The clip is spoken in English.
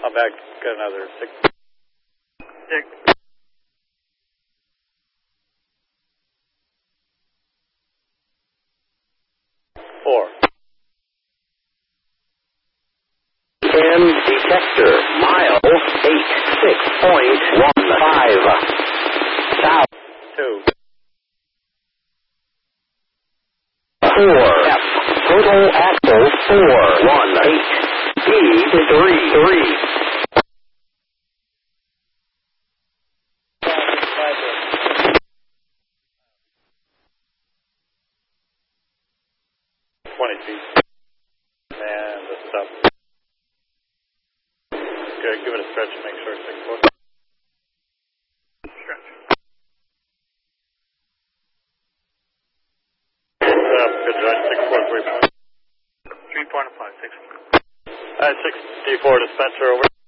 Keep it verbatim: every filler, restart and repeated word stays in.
I'm back, got another six. Six. Four. And detector, mile eight six point one five. South. Two. Four. F. Total axle four one eight. E three three. Twenty feet. And the stop. Good, give it a stretch and make sure it's six four. Stretch. Uh, good job, six four three point. Three point five six. Alright, six D four dispenser over.